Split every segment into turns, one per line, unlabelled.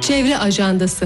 Çevre Ajandası.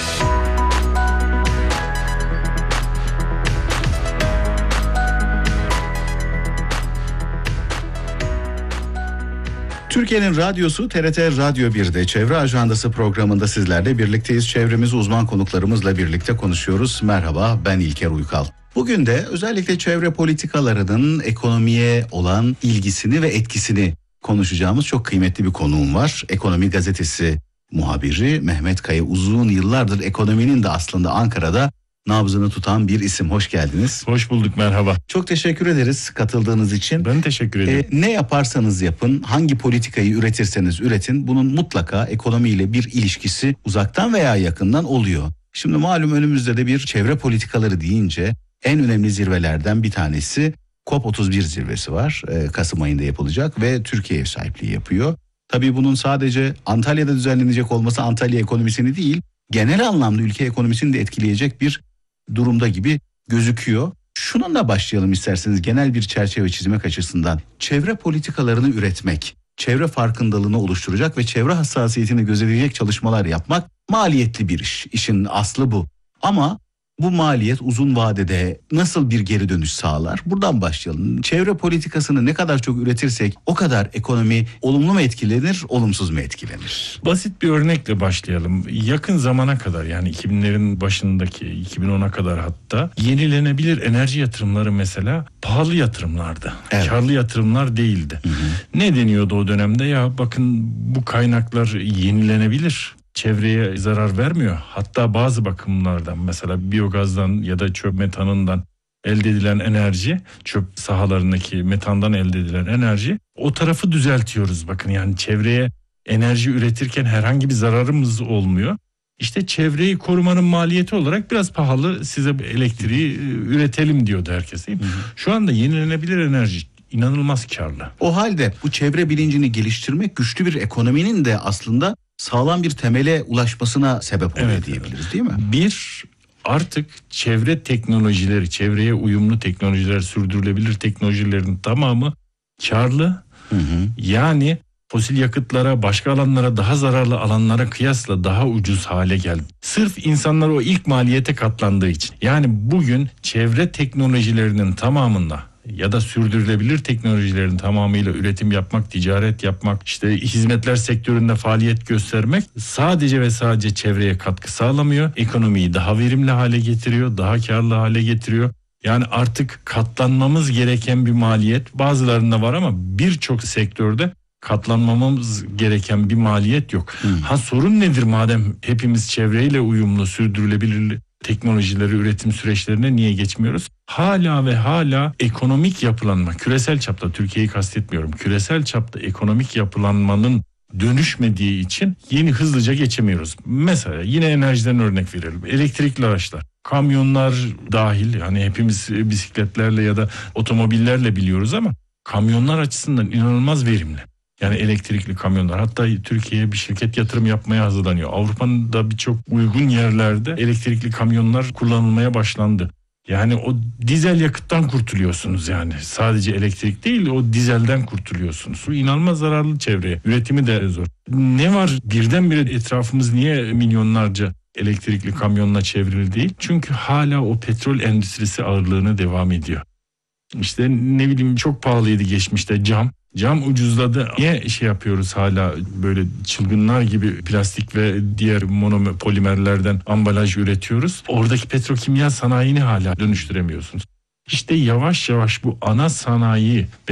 Türkiye'nin radyosu TRT Radyo 1'de Çevre Ajandası programında sizlerle birlikteyiz. Çevremizi uzman konuklarımızla birlikte konuşuyoruz. Merhaba, ben İlker Uykal. Bugün de özellikle çevre politikalarının ekonomiye olan ilgisini ve etkisini konuşacağımız çok kıymetli bir konuğum var. Ekonomi Gazetesi muhabiri Mehmet Kaya, uzun yıllardır ekonominin de aslında Ankara'da nabzını tutan bir isim. Hoş geldiniz.
Hoş bulduk, merhaba.
Çok teşekkür ederiz katıldığınız için.
Ben teşekkür ederim.
Ne yaparsanız yapın, hangi politikayı üretirseniz üretin, bunun mutlaka ekonomiyle bir ilişkisi uzaktan veya yakından oluyor. Şimdi malum önümüzde de bir çevre politikaları deyince en önemli zirvelerden bir tanesi COP31 zirvesi var. Kasım ayında yapılacak ve Türkiye ev sahipliği yapıyor. Tabii bunun sadece Antalya'da düzenlenecek olması Antalya ekonomisini değil, genel anlamda ülke ekonomisini de etkileyecek bir durumda gibi gözüküyor. Şununla başlayalım isterseniz, genel bir çerçeve çizmek açısından. Çevre politikalarını üretmek, çevre farkındalığını oluşturacak ve çevre hassasiyetini gözetleyecek çalışmalar yapmak maliyetli bir iş. İşin aslı bu. Ama bu maliyet uzun vadede nasıl bir geri dönüş sağlar? Buradan başlayalım. Çevre politikasını ne kadar çok üretirsek o kadar ekonomi olumlu mu etkilenir, olumsuz mu etkilenir?
Basit bir örnekle başlayalım. Yakın zamana kadar, yani 2000'lerin başındaki 2010'a kadar hatta yenilenebilir enerji yatırımları mesela pahalı yatırımlardı. Evet. Karlı yatırımlar değildi. Hı hı. Ne deniyordu o dönemde? Ya bakın, bu kaynaklar yenilenebilir, çevreye zarar vermiyor. Hatta bazı bakımlardan, mesela biyogazdan ya da çöp metanından elde edilen enerji, çöp sahalarındaki metandan elde edilen enerji, o tarafı düzeltiyoruz. Bakın, yani çevreye enerji üretirken herhangi bir zararımız olmuyor. İşte çevreyi korumanın maliyeti olarak biraz pahalı, size elektriği üretelim diyordu herkes, değil mi? Hı hı. Şu anda yenilenebilir enerji inanılmaz karlı.
O halde bu çevre bilincini geliştirmek güçlü bir ekonominin de aslında sağlam bir temele ulaşmasına sebep oluyor, diyebiliriz, değil mi?
Bir, artık çevre teknolojileri, çevreye uyumlu teknolojiler, sürdürülebilir teknolojilerin tamamı karlı. Hı hı. Yani fosil yakıtlara, başka alanlara, daha zararlı alanlara kıyasla daha ucuz hale geldi. Sırf insanlar o ilk maliyete katlandığı için. Yani bugün çevre teknolojilerinin tamamında ya da sürdürülebilir teknolojilerin tamamıyla üretim yapmak, ticaret yapmak, işte hizmetler sektöründe faaliyet göstermek sadece ve sadece çevreye katkı sağlamıyor. Ekonomiyi daha verimli hale getiriyor, daha karlı hale getiriyor. Yani artık katlanmamız gereken bir maliyet bazılarında var ama birçok sektörde katlanmamız gereken bir maliyet yok. Sorun nedir madem hepimiz çevreyle uyumlu, sürdürülebilir teknolojileri, üretim süreçlerine niye geçmiyoruz? Hala ve hala ekonomik yapılanma, küresel çapta, Türkiye'yi kastetmiyorum, küresel çapta ekonomik yapılanmanın dönüşmediği için hızlıca geçemiyoruz. Mesela yine enerjiden örnek verelim. Elektrikli araçlar, kamyonlar dahil, yani hepimiz bisikletlerle ya da otomobillerle biliyoruz ama kamyonlar açısından inanılmaz verimli. Yani elektrikli kamyonlar. Hatta Türkiye'ye bir şirket yatırım yapmaya hazırlanıyor. Avrupa'nın da birçok uygun yerlerde elektrikli kamyonlar kullanılmaya başlandı. Yani o dizel yakıttan kurtuluyorsunuz yani. Sadece elektrik değil, o dizelden kurtuluyorsunuz. Bu inanılmaz zararlı çevreye. Üretimi de zor. Ne var? Birdenbire etrafımız niye milyonlarca elektrikli kamyonla çevrili değil? Çünkü hala o petrol endüstrisi ağırlığına devam ediyor. İşte ne bileyim, çok pahalıydı geçmişte cam. Cam ucuzladı. Niye yapıyoruz hala böyle çılgınlar gibi plastik ve diğer monopolimerlerden ambalaj üretiyoruz? Oradaki petrokimya sanayini hala dönüştüremiyorsunuz. İşte yavaş yavaş bu ana sanayi